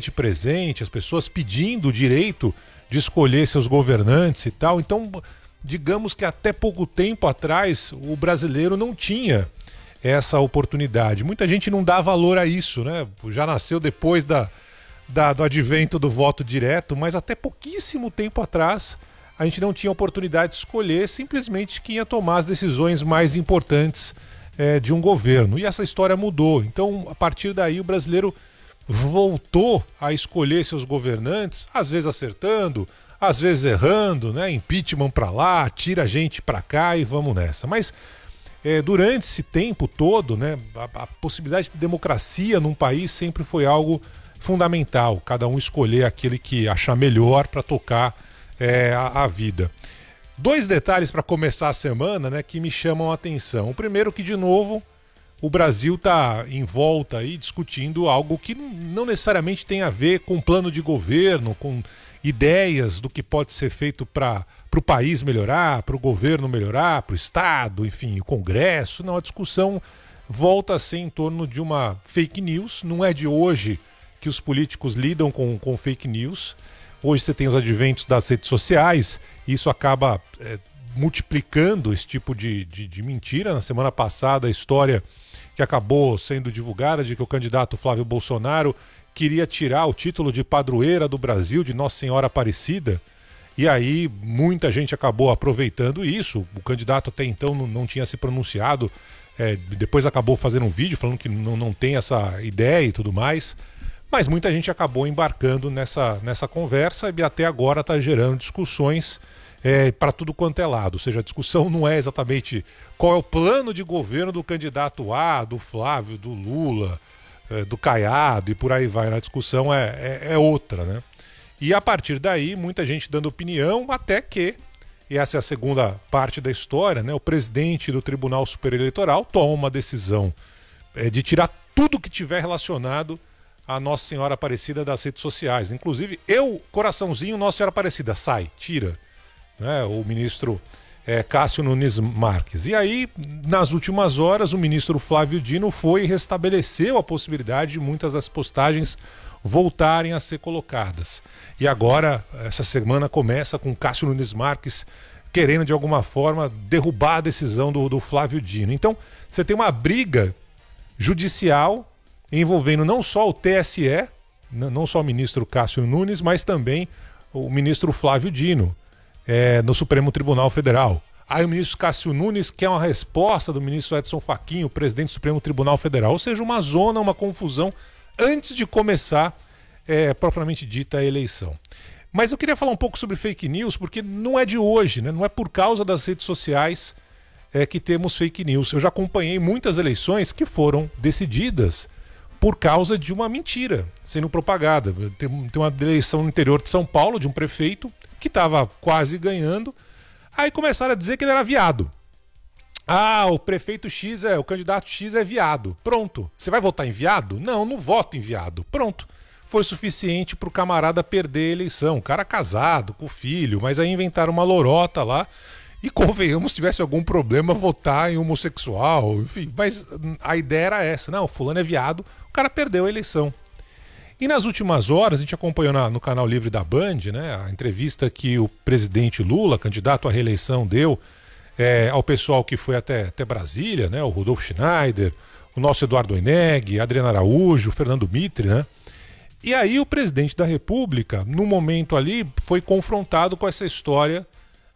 bastante presente, as pessoas pedindo o direito de escolher seus governantes e tal. Então, digamos que até pouco tempo atrás o brasileiro não tinha essa oportunidade. Muita gente não dá valor a isso, né? Já nasceu depois do advento do voto direto, mas até pouquíssimo tempo atrás a gente não tinha oportunidade de escolher simplesmente quem ia tomar as decisões mais importantes de um governo. E essa história mudou. Então, a partir daí, o brasileiro voltou a escolher seus governantes, às vezes acertando, às vezes errando, né? Impeachment para lá, tira a gente para cá e vamos nessa. Mas durante esse tempo todo, né, a possibilidade de democracia num país sempre foi algo fundamental. Cada um escolher aquele que achar melhor para tocar a vida. Dois detalhes para começar a semana, né, que me chamam a atenção. O primeiro, que de novo o Brasil está em volta aí discutindo algo que não necessariamente tem a ver com plano de governo, com ideias do que pode ser feito para o país melhorar, para o governo melhorar, para o Estado, enfim, o Congresso. Não, a discussão volta a ser em torno de uma fake news. Não é de hoje que os políticos lidam com fake news. Hoje você tem os adventos das redes sociais e isso acaba multiplicando esse tipo de mentira. Na semana passada, a história que acabou sendo divulgada de que o candidato Flávio Bolsonaro queria tirar o título de padroeira do Brasil de Nossa Senhora Aparecida. E aí muita gente acabou aproveitando isso. O candidato até então não tinha se pronunciado. Depois acabou fazendo um vídeo falando que não tem essa ideia e tudo mais. Mas muita gente acabou embarcando nessa conversa e até agora está gerando discussões para tudo quanto é lado. Ou seja, a discussão não é exatamente qual é o plano de governo do candidato A, do Flávio, do Lula, do Caiado e por aí vai. A discussão é outra, né? E a partir daí, muita gente dando opinião, até que, e essa é a segunda parte da história, né? O presidente do Tribunal Superior Eleitoral toma uma decisão de tirar tudo que tiver relacionado a Nossa Senhora Aparecida das redes sociais. Inclusive, coraçãozinho, Nossa Senhora Aparecida, sai, tira. Né? O ministro Cássio Nunes Marques. E aí, nas últimas horas, o ministro Flávio Dino foi e restabeleceu a possibilidade de muitas das postagens voltarem a ser colocadas. E agora, essa semana começa com Cássio Nunes Marques querendo, de alguma forma, derrubar a decisão do Flávio Dino. Então, você tem uma briga judicial envolvendo não só o TSE, não só o ministro Cássio Nunes, mas também o ministro Flávio Dino, no Supremo Tribunal Federal. Aí o ministro Cássio Nunes quer uma resposta do ministro Edson Fachin, o presidente do Supremo Tribunal Federal. Ou seja, uma zona, uma confusão antes de começar propriamente dita a eleição. Mas eu queria falar um pouco sobre fake news, porque não é de hoje, né? Não é por causa das redes sociais que temos fake news. Eu já acompanhei muitas eleições que foram decididas por causa de uma mentira sendo propagada. Tem uma eleição no interior de São Paulo, de um prefeito que estava quase ganhando. Aí começaram a dizer que ele era viado. Ah, o prefeito X o candidato X é viado. Pronto. Você vai votar em viado? Não voto em viado. Pronto. Foi suficiente para o camarada perder a eleição. O cara casado, com o filho, mas aí inventaram uma lorota lá. E convenhamos, se tivesse algum problema, votar em homossexual, enfim. Mas a ideia era essa. Não, fulano é viado, o cara perdeu a eleição. E nas últimas horas, a gente acompanhou no canal Livre da Band, né, a entrevista que o presidente Lula, candidato à reeleição, deu ao pessoal que foi até Brasília, né, o Rodolfo Schneider, o nosso Eduardo Eneg, Adriana Araújo, o Fernando Mitre, né? E aí o presidente da República, no momento ali, foi confrontado com essa história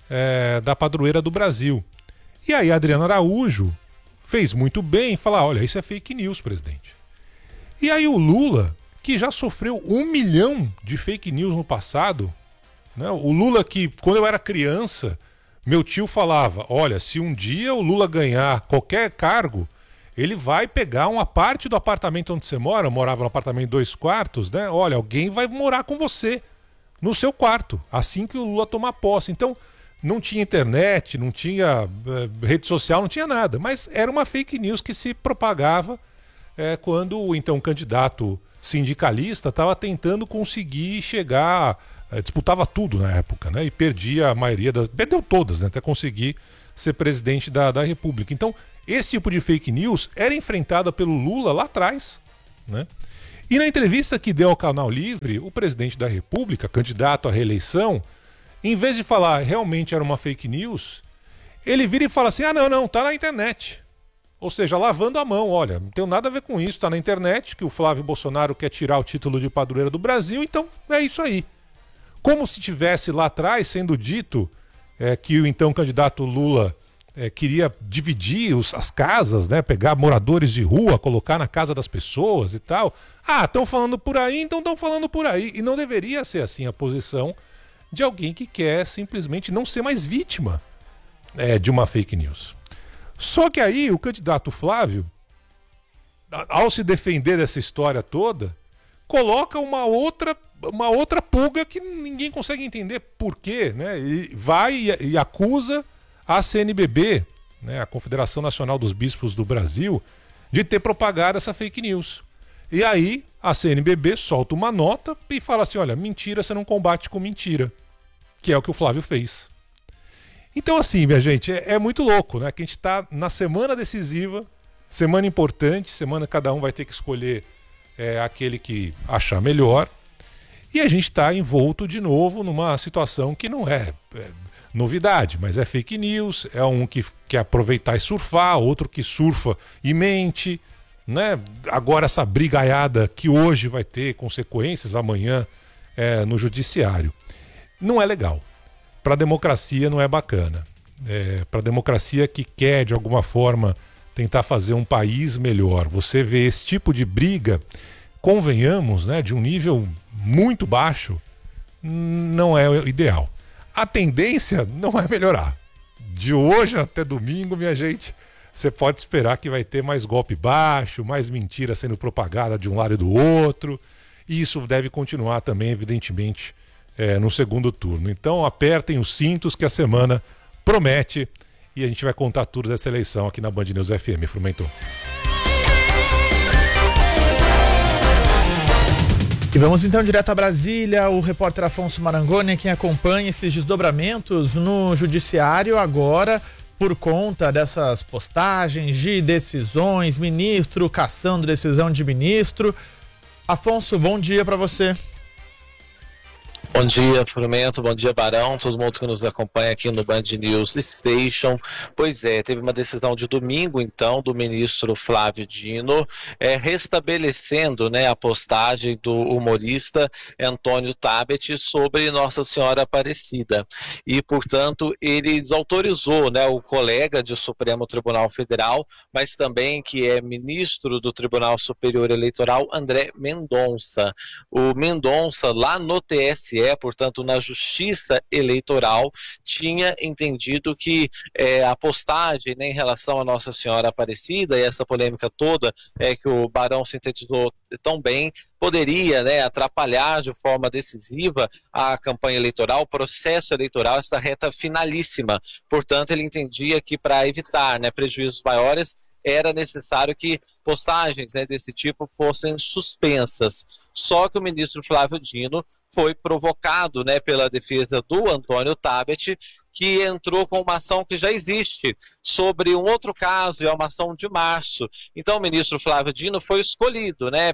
da padroeira do Brasil. E aí a Adriana Araújo fez muito bem falar, olha, isso é fake news, presidente. E aí o Lula, que já sofreu 1 milhão de fake news no passado, né? O Lula que, quando eu era criança, meu tio falava, olha, se um dia o Lula ganhar qualquer cargo, ele vai pegar uma parte do apartamento onde você mora, eu morava no apartamento de 2 quartos, né? Olha, alguém vai morar com você no seu quarto, assim que o Lula tomar posse. Então, não tinha internet, não tinha rede social, não tinha nada, mas era uma fake news que se propagava quando o então candidato sindicalista estava tentando conseguir chegar, disputava tudo na época, né? E perdia a maioria perdeu todas, né? Até conseguir ser presidente da República. Então, esse tipo de fake news era enfrentada pelo Lula lá atrás, né? E na entrevista que deu ao Canal Livre, o presidente da República, candidato à reeleição, em vez de falar realmente era uma fake news, ele vira e fala assim, não, tá na internet. Ou seja, lavando a mão, olha, não tem nada a ver com isso, tá na internet, que o Flávio Bolsonaro quer tirar o título de padroeiro do Brasil, então é isso aí. Como se tivesse lá atrás sendo dito que o então candidato Lula queria dividir as casas, né, pegar moradores de rua, colocar na casa das pessoas e tal. Estão falando por aí, então estão falando por aí. E não deveria ser assim a posição de alguém que quer simplesmente não ser mais vítima de uma fake news. Só que aí o candidato Flávio, ao se defender dessa história toda, coloca uma outra pulga que ninguém consegue entender por quê, né? E vai e acusa a CNBB, né, a Confederação Nacional dos Bispos do Brasil, de ter propagado essa fake news. E aí a CNBB solta uma nota e fala assim, olha, mentira você não combate com mentira, que é o que o Flávio fez. Então assim, minha gente, é muito louco, né? Que a gente está na semana decisiva, semana importante, semana que cada um vai ter que escolher aquele que achar melhor, e a gente está envolto de novo numa situação que não é novidade, mas é fake news, é um que quer aproveitar e surfar, outro que surfa e mente, né? Agora essa brigaiada que hoje vai ter consequências amanhã no judiciário. Não é legal. Para a democracia não é bacana. Para a democracia que quer, de alguma forma, tentar fazer um país melhor. Você vê esse tipo de briga, convenhamos, né, de um nível muito baixo, não é o ideal. A tendência não é melhorar. De hoje até domingo, minha gente, você pode esperar que vai ter mais golpe baixo, mais mentira sendo propagada de um lado e do outro. E isso deve continuar também, evidentemente, no segundo turno. Então apertem os cintos que a semana promete e a gente vai contar tudo dessa eleição aqui na Band News FM. Frumentou. E vamos então direto a Brasília. O repórter Afonso Marangoni é quem acompanha esses desdobramentos no judiciário agora por conta dessas postagens de decisões, ministro cassando decisão de ministro. Afonso, bom dia para você. Bom dia, Frumento, bom dia, Barão, todo mundo que nos acompanha aqui no Band News Station. Pois é, teve uma decisão de domingo, então, do ministro Flávio Dino, restabelecendo, né, a postagem do humorista Antônio Tabet sobre Nossa Senhora Aparecida. E, portanto, ele desautorizou, né, o colega do Supremo Tribunal Federal, mas também que é ministro do Tribunal Superior Eleitoral, André Mendonça. O Mendonça, lá no TSE, portanto, na Justiça Eleitoral, tinha entendido que a postagem, né, em relação a Nossa Senhora Aparecida e essa polêmica toda que o Barão sintetizou tão bem, poderia, né, atrapalhar de forma decisiva a campanha eleitoral, o processo eleitoral, essa reta finalíssima. Portanto, ele entendia que para evitar, né, prejuízos maiores, era necessário que postagens, né, desse tipo fossem suspensas. Só que o ministro Flávio Dino foi provocado, né, pela defesa do Antônio Tabet, que entrou com uma ação que já existe sobre um outro caso, é uma ação de março. Então o ministro Flávio Dino foi escolhido, né,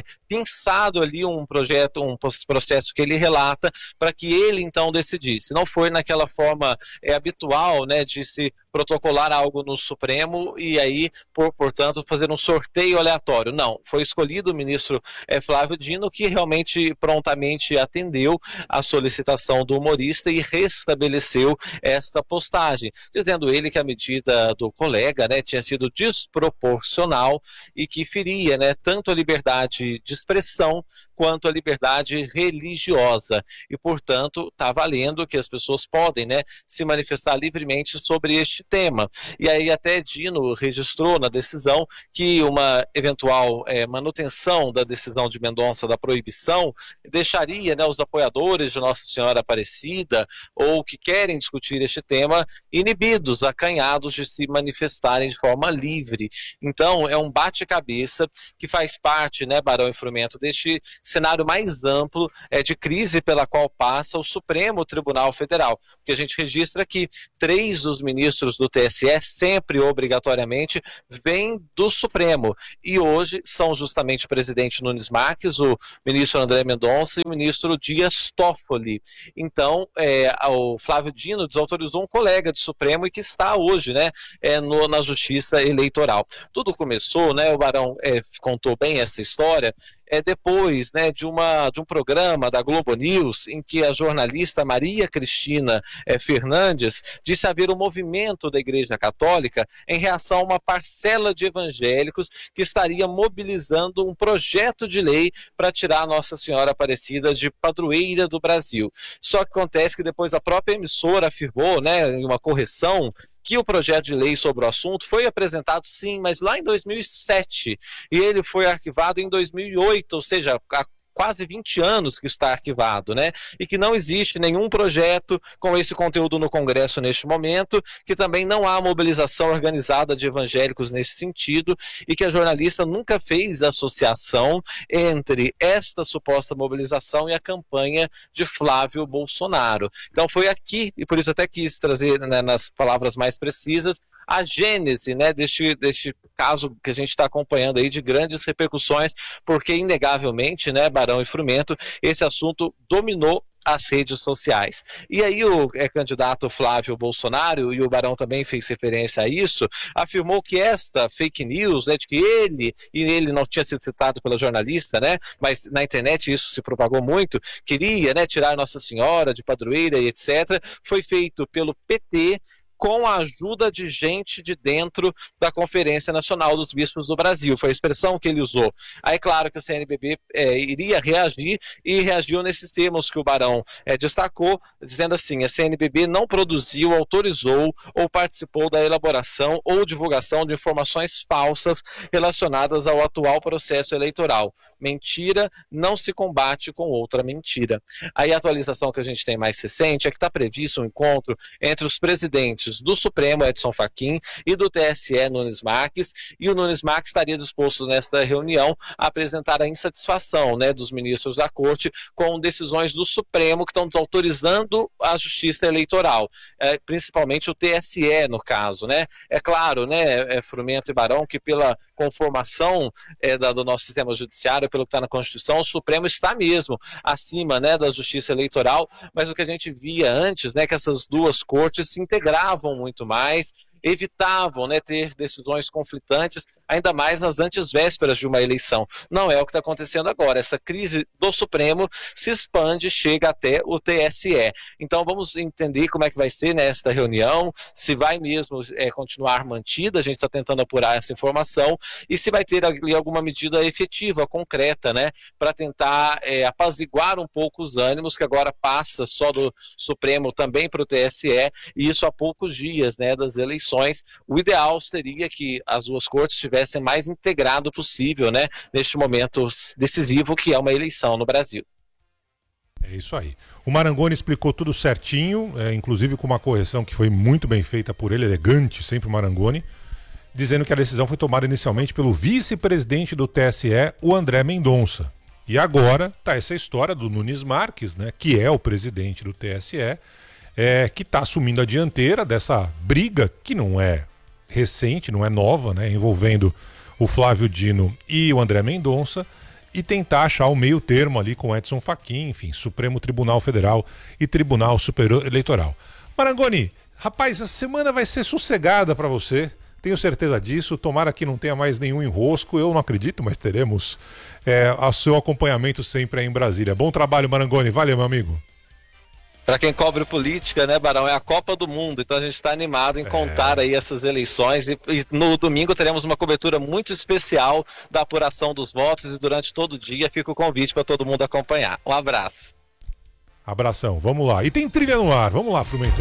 pensado ali um projeto, um processo que ele relata, para que ele então decidisse. Não foi naquela forma habitual, né, de se protocolar algo no Supremo e aí, portanto, fazer um sorteio aleatório. Não, foi escolhido o ministro Flávio Dino, que realmente prontamente atendeu a solicitação do humorista e restabeleceu esta postagem, dizendo ele que a medida do colega, né, tinha sido desproporcional e que feria, né, tanto a liberdade de expressão quanto a liberdade religiosa. E, portanto, está valendo que as pessoas podem, né, se manifestar livremente sobre este tema. E aí até Dino registrou na decisão que uma eventual manutenção da decisão de Mendonça da proibição deixaria, né, os apoiadores de Nossa Senhora Aparecida ou que querem discutir este tema inibidos, acanhados de se manifestarem de forma livre. Então, é um bate-cabeça que faz parte, né, Barão e Frumento, deste cenário mais amplo de crise pela qual passa o Supremo Tribunal Federal. Porque a gente registra que 3 dos ministros do TSE, sempre obrigatoriamente, vêm do Supremo. E hoje são justamente o presidente Nunes Marques, o ministro André Mendonça e o ministro Dias Toffoli. Então, o Flávio Dino desautorizou um colega do Supremo e que está hoje, né, na Justiça Eleitoral. Tudo começou, né, o Barão contou bem essa história, depois, né, de um programa da Globo News, em que a jornalista Maria Cristina Fernandes disse haver um movimento da Igreja Católica em reação a uma parcela de evangélicos que estaria mobilizando um projeto de lei para tirar Nossa Senhora Aparecida de padroeira do Brasil. Só que acontece que depois a própria emissora afirmou, né, em uma correção, que o projeto de lei sobre o assunto foi apresentado sim, mas lá em 2007, e ele foi arquivado em 2008, ou seja, há quase 20 anos que está arquivado, né? E que não existe nenhum projeto com esse conteúdo no Congresso neste momento, que também não há mobilização organizada de evangélicos nesse sentido, e que a jornalista nunca fez associação entre esta suposta mobilização e a campanha de Flávio Bolsonaro. Então foi aqui, e por isso até quis trazer, né, nas palavras mais precisas, a gênese, né, deste caso que a gente está acompanhando aí de grandes repercussões, porque inegavelmente, né, Barão e Frumento, esse assunto dominou as redes sociais. E aí o candidato Flávio Bolsonaro, e o Barão também fez referência a isso, afirmou que esta fake news, né, de que ele não tinha sido citado pela jornalista, né, mas na internet isso se propagou muito, queria, né, tirar Nossa Senhora de padroeira e etc., foi feito pelo PT, com a ajuda de gente de dentro da Conferência Nacional dos Bispos do Brasil. Foi a expressão que ele usou. Aí, claro que a CNBB iria reagir, e reagiu nesses termos que o Barão destacou, dizendo assim: a CNBB não produziu, autorizou ou participou da elaboração ou divulgação de informações falsas relacionadas ao atual processo eleitoral. Mentira não se combate com outra mentira. Aí a atualização que a gente tem mais recente é que está previsto um encontro entre os presidentes do Supremo, Edson Fachin, e do TSE, Nunes Marques, e o Nunes Marques estaria disposto nesta reunião a apresentar a insatisfação, né, dos ministros da Corte com decisões do Supremo que estão desautorizando a Justiça Eleitoral, principalmente o TSE no caso, né? É claro, né, Frumento e Barão, que pela conformação do nosso sistema judiciário, pelo que está na Constituição, o Supremo está mesmo acima, né, da Justiça Eleitoral, mas o que a gente via antes, né, que essas duas cortes se integravam muito mais, evitavam, né, ter decisões conflitantes, ainda mais nas antevésperas de uma eleição. Não é o que está acontecendo agora. Essa crise do Supremo se expande, chega até o TSE. Então vamos entender como é que vai ser nesta reunião, se vai mesmo continuar mantida, a gente está tentando apurar essa informação, e se vai ter ali alguma medida efetiva, concreta, né, para tentar apaziguar um pouco os ânimos, que agora passa só do Supremo também para o TSE, e isso há poucos dias, né, das eleições. O ideal seria que as duas cortes estivessem mais integrado possível, né, neste momento decisivo que é uma eleição no Brasil. É isso aí. O Marangoni explicou tudo certinho, inclusive com uma correção que foi muito bem feita por ele, elegante, sempre o Marangoni, dizendo que a decisão foi tomada inicialmente pelo vice-presidente do TSE, o André Mendonça. E agora tá essa história do Nunes Marques, né, que é o presidente do TSE, que está assumindo a dianteira dessa briga, que não é recente, não é nova, né, envolvendo o Flávio Dino e o André Mendonça, e tentar achar o meio termo ali com Edson Fachin, enfim, Supremo Tribunal Federal e Tribunal Superior Eleitoral. Marangoni, rapaz, a semana vai ser sossegada para você, tenho certeza disso, tomara que não tenha mais nenhum enrosco, eu não acredito, mas teremos o seu acompanhamento sempre aí em Brasília. Bom trabalho, Marangoni, valeu, meu amigo. Para quem cobre política, né, Barão, é a Copa do Mundo, então a gente está animado em contar aí essas eleições, e no domingo teremos uma cobertura muito especial da apuração dos votos, e durante todo o dia fica o convite para todo mundo acompanhar. Um abraço. Abração, vamos lá. E tem trilha no ar, vamos lá, Frumento.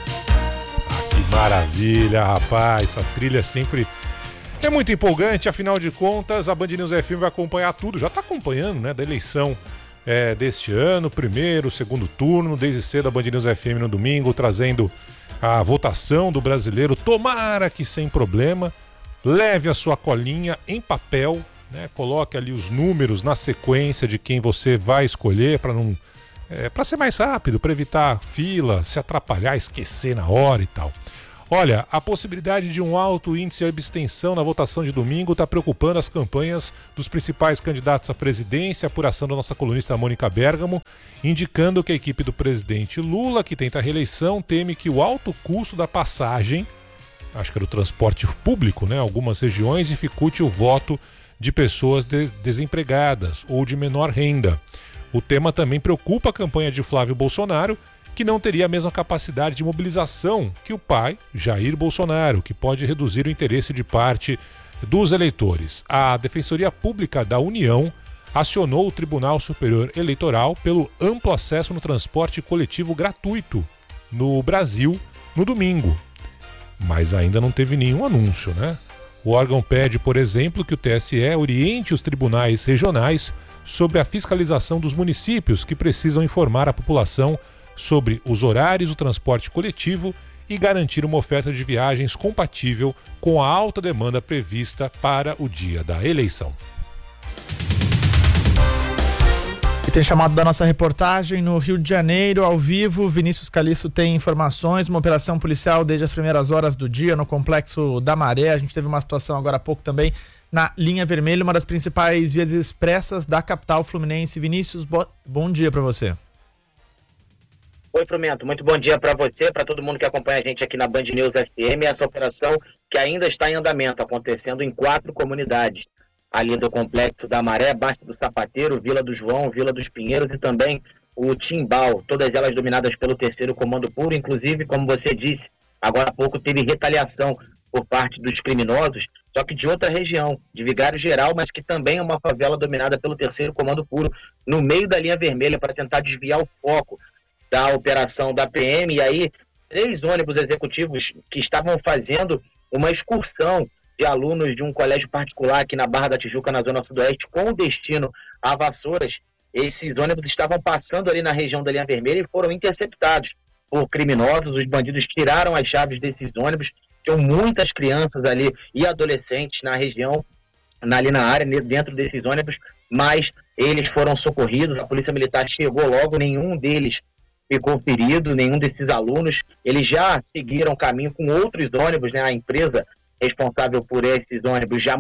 Que maravilha, rapaz, essa trilha sempre é muito empolgante, afinal de contas, a Band News FM vai acompanhar tudo, já está acompanhando, né, da eleição deste ano, primeiro, segundo turno, desde cedo a Band News FM no domingo, trazendo a votação do brasileiro, tomara que sem problema. Leve a sua colinha em papel, né? Coloque ali os números na sequência de quem você vai escolher para ser mais rápido, para evitar fila, se atrapalhar, esquecer na hora e tal. Olha, a possibilidade de um alto índice de abstenção na votação de domingo está preocupando as campanhas dos principais candidatos à presidência. A apuração da nossa colunista Mônica Bergamo, indicando que a equipe do presidente Lula, que tenta a reeleição, teme que o alto custo da passagem, acho que era o transporte público, né, algumas regiões, dificulte o voto de pessoas desempregadas ou de menor renda. O tema também preocupa a campanha de Flávio Bolsonaro, que não teria a mesma capacidade de mobilização que o pai, Jair Bolsonaro, que pode reduzir o interesse de parte dos eleitores. A Defensoria Pública da União acionou o Tribunal Superior Eleitoral pelo amplo acesso no transporte coletivo gratuito no Brasil no domingo. Mas ainda não teve nenhum anúncio, né? O órgão pede, por exemplo, que o TSE oriente os tribunais regionais sobre a fiscalização dos municípios que precisam informar a população sobre os horários do transporte coletivo e garantir uma oferta de viagens compatível com a alta demanda prevista para o dia da eleição. E tem chamado da nossa reportagem no Rio de Janeiro, ao vivo. Vinícius Calisto tem informações, uma operação policial desde as primeiras horas do dia no Complexo da Maré. A gente teve uma situação agora há pouco também na linha vermelha, uma das principais vias expressas da capital fluminense. Vinícius, bom dia para você. Oi, Frumento, muito bom dia para você, para todo mundo que acompanha a gente aqui na Band News FM. Essa operação que ainda está em andamento, acontecendo em 4 comunidades, ali do Complexo da Maré, Baixa do Sapateiro, Vila do João, Vila dos Pinheiros e também o Timbal, todas elas dominadas pelo 3º Comando Puro. Inclusive, como você disse, agora há pouco teve retaliação por parte dos criminosos, só que de outra região, de Vigário Geral, mas que também é uma favela dominada pelo 3º Comando Puro, no meio da linha vermelha, para tentar desviar o foco da operação da PM. E aí 3 ônibus executivos que estavam fazendo uma excursão de alunos de um colégio particular aqui na Barra da Tijuca, na Zona Sudoeste, com destino a Vassouras. Esses ônibus estavam passando ali na região da linha vermelha e foram interceptados por criminosos. Os bandidos tiraram as chaves desses ônibus. Tinham muitas crianças ali e adolescentes na região, ali na área, dentro desses ônibus, mas eles foram socorridos. A Polícia Militar chegou logo, nenhum deles ficou ferido, nenhum desses alunos. Eles já seguiram caminho com outros ônibus, né? A empresa responsável por esses ônibus já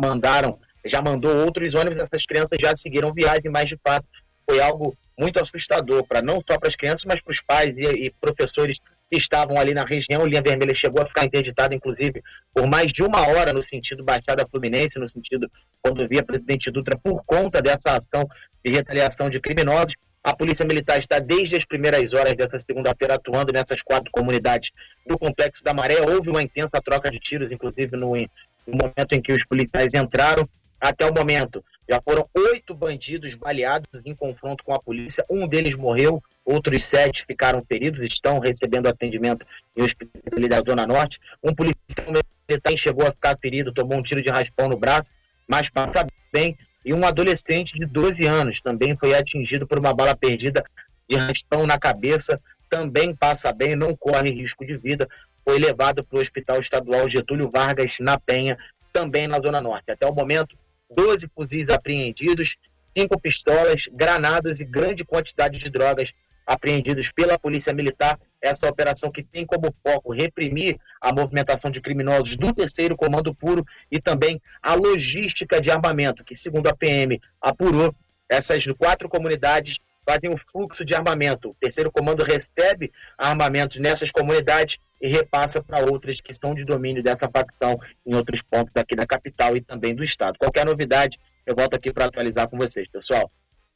mandou outros ônibus. Essas crianças já seguiram viagem, mas de fato foi algo muito assustador, não só para as crianças, mas para os pais e professores que estavam ali na região. Linha Vermelha chegou a ficar interditada, inclusive, por mais de 1 hora no sentido Baixada Fluminense, no sentido rodovia Presidente Dutra, por conta dessa ação de retaliação de criminosos. A Polícia Militar está desde as primeiras horas dessa segunda-feira atuando nessas 4 comunidades do Complexo da Maré. Houve uma intensa troca de tiros, inclusive no momento em que os policiais entraram. Até o momento, já foram 8 bandidos baleados em confronto com a polícia. Um deles morreu, outros 7 ficaram feridos, estão recebendo atendimento em hospital ali da Zona Norte. Um policial militar chegou a ficar ferido, tomou um tiro de raspão no braço, mas passa bem. E um adolescente de 12 anos também foi atingido por uma bala perdida de raspão na cabeça, também passa bem, não corre risco de vida, foi levado para o Hospital Estadual Getúlio Vargas, na Penha, também na Zona Norte. Até o momento, 12 fuzis apreendidos, 5 pistolas, granadas e grande quantidade de drogas apreendidos pela Polícia Militar. Essa operação que tem como foco reprimir a movimentação de criminosos do 3º Comando Puro e também a logística de armamento, que, segundo a PM apurou, essas 4 comunidades fazem o fluxo de armamento. O 3º Comando recebe armamentos nessas comunidades e repassa para outras que estão de domínio dessa facção em outros pontos aqui da capital e também do estado. Qualquer novidade, eu volto aqui para atualizar com vocês, pessoal.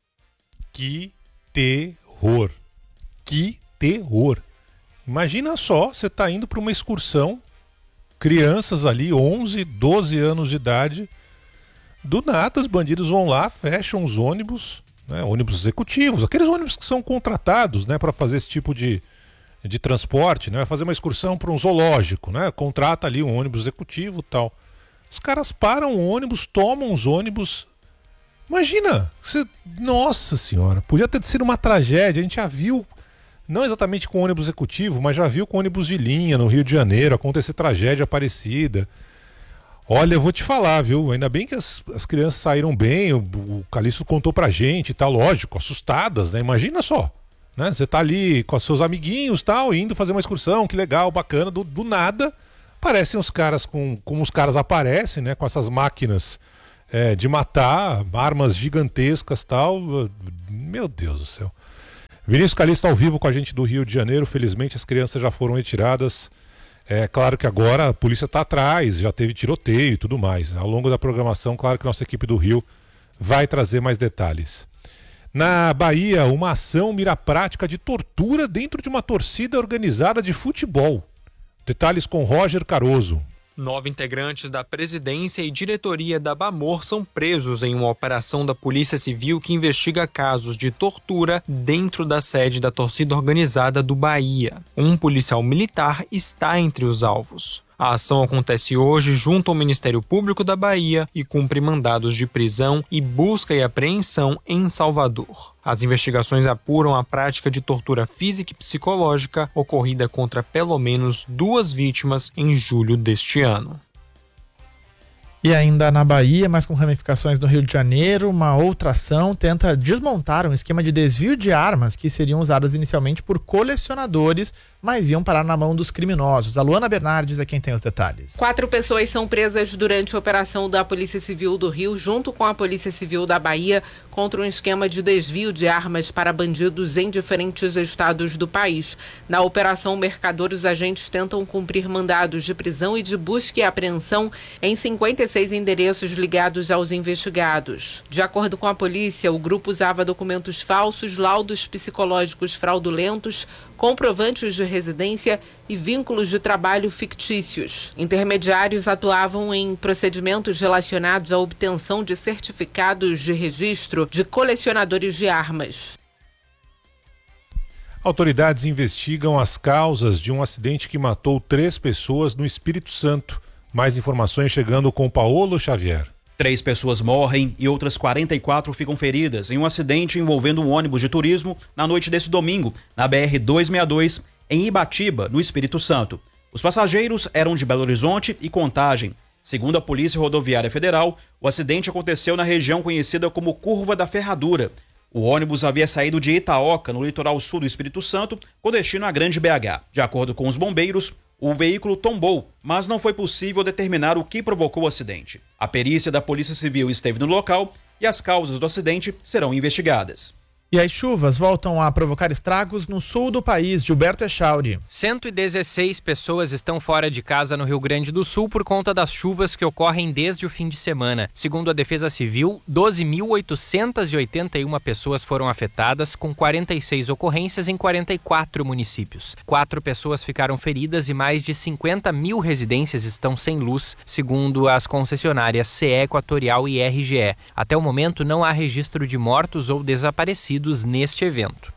Que terror! Que terror! Imagina só, você está indo para uma excursão, crianças ali, 11, 12 anos de idade, do nada os bandidos vão lá, fecham os ônibus, né, ônibus executivos, aqueles ônibus que são contratados, né, para fazer esse tipo de transporte, né, fazer uma excursão para um zoológico, né, contrata ali um ônibus executivo e tal. Os caras param o ônibus, tomam os ônibus Imagina, nossa senhora, podia ter sido uma tragédia. A gente já viu, não exatamente com ônibus executivo, mas já viu com ônibus de linha no Rio de Janeiro acontecer tragédia parecida. Olha, eu vou te falar, viu? Ainda bem que as crianças saíram bem, o Calixto contou pra gente, tá, lógico, assustadas, né? Imagina só, né? Você tá ali com os seus amiguinhos, tal, indo fazer uma excursão, que legal, bacana, do nada, parecem os caras como os caras aparecem, né? Com essas máquinas de matar, armas gigantescas, tal. Meu Deus do céu. Vinícius Calixto ao vivo com a gente do Rio de Janeiro, felizmente as crianças já foram retiradas. É claro que agora a polícia está atrás, já teve tiroteio e tudo mais. Ao longo da programação, claro que nossa equipe do Rio vai trazer mais detalhes. Na Bahia, uma ação mira a prática de tortura dentro de uma torcida organizada de futebol. Detalhes com Roger Caroso. 9 integrantes da presidência e diretoria da Bamor são presos em uma operação da Polícia Civil que investiga casos de tortura dentro da sede da torcida organizada do Bahia. Um policial militar está entre os alvos. A ação acontece hoje junto ao Ministério Público da Bahia e cumpre mandados de prisão e busca e apreensão em Salvador. As investigações apuram a prática de tortura física e psicológica ocorrida contra pelo menos 2 vítimas em julho deste ano. E ainda na Bahia, mas com ramificações no Rio de Janeiro, uma outra ação tenta desmontar um esquema de desvio de armas que seriam usadas inicialmente por colecionadores, mas iam parar na mão dos criminosos. A Luana Bernardes é quem tem os detalhes. 4 pessoas são presas durante a operação da Polícia Civil do Rio, junto com a Polícia Civil da Bahia, contra um esquema de desvio de armas para bandidos em diferentes estados do país. Na Operação Mercador, os agentes tentam cumprir mandados de prisão e de busca e apreensão em 56 endereços ligados aos investigados. De acordo com a polícia, o grupo usava documentos falsos, laudos psicológicos fraudulentos, comprovantes de residência e vínculos de trabalho fictícios. Intermediários atuavam em procedimentos relacionados à obtenção de certificados de registro de colecionadores de armas. Autoridades investigam as causas de um acidente que matou 3 pessoas no Espírito Santo. Mais informações chegando com Paolo Xavier. 3 pessoas morrem e outras 44 ficam feridas em um acidente envolvendo um ônibus de turismo na noite desse domingo, na BR-262, em Ibatiba, no Espírito Santo. Os passageiros eram de Belo Horizonte e Contagem. Segundo a Polícia Rodoviária Federal, o acidente aconteceu na região conhecida como Curva da Ferradura. O ônibus havia saído de Itaoca, no litoral sul do Espírito Santo, com destino à Grande BH. De acordo com os bombeiros, o veículo tombou, mas não foi possível determinar o que provocou o acidente. A perícia da Polícia Civil esteve no local e as causas do acidente serão investigadas. E as chuvas voltam a provocar estragos no sul do país. Gilberto Echauri. 116 pessoas estão fora de casa no Rio Grande do Sul por conta das chuvas que ocorrem desde o fim de semana. Segundo a Defesa Civil, 12.881 pessoas foram afetadas, com 46 ocorrências em 44 municípios. 4 pessoas ficaram feridas e mais de 50 mil residências estão sem luz, segundo as concessionárias CE Equatorial e RGE. Até o momento, não há registro de mortos ou desaparecidos neste evento.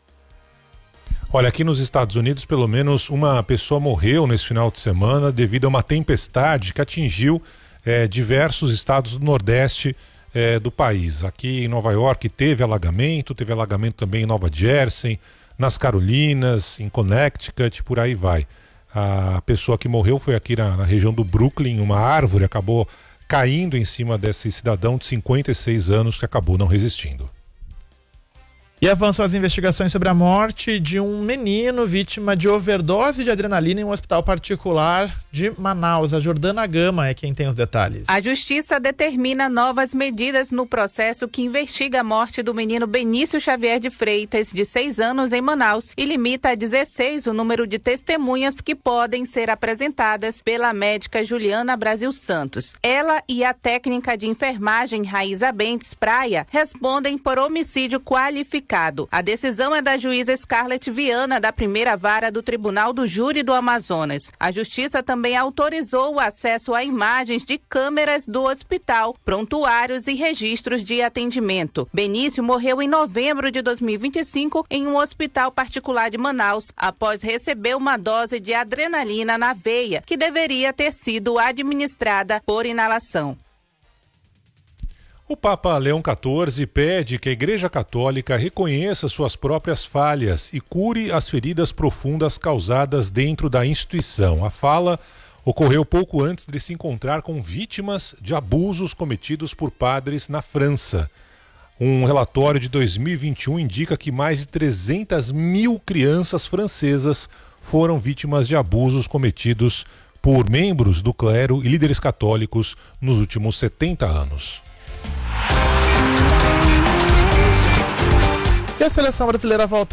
Olha, aqui nos Estados Unidos, pelo menos uma pessoa morreu nesse final de semana devido a uma tempestade que atingiu diversos estados do Nordeste do país. Aqui em Nova York teve alagamento também em Nova Jersey, nas Carolinas, em Connecticut, por aí vai. A pessoa que morreu foi aqui na região do Brooklyn. Uma árvore acabou caindo em cima desse cidadão de 56 anos que acabou não resistindo. E avançam as investigações sobre a morte de um menino vítima de overdose de adrenalina em um hospital particular de Manaus. A Jordana Gama é quem tem os detalhes. A Justiça determina novas medidas no processo que investiga a morte do menino Benício Xavier de Freitas, de 6 anos, em Manaus, e limita a 16 o número de testemunhas que podem ser apresentadas pela médica Juliana Brasil Santos. Ela e a técnica de enfermagem Raíza Bentes Praia respondem por homicídio qualificado. A decisão é da juíza Scarlett Viana, da primeira vara do Tribunal do Júri do Amazonas. A Justiça também autorizou o acesso a imagens de câmeras do hospital, prontuários e registros de atendimento. Benício morreu em novembro de 2025 em um hospital particular de Manaus, após receber uma dose de adrenalina na veia, que deveria ter sido administrada por inalação. O Papa Leão XIV pede que a Igreja Católica reconheça suas próprias falhas e cure as feridas profundas causadas dentro da instituição. A fala ocorreu pouco antes de se encontrar com vítimas de abusos cometidos por padres na França. Um relatório de 2021 indica que mais de 300 mil crianças francesas foram vítimas de abusos cometidos por membros do clero e líderes católicos nos últimos 70 anos. E a seleção brasileira volta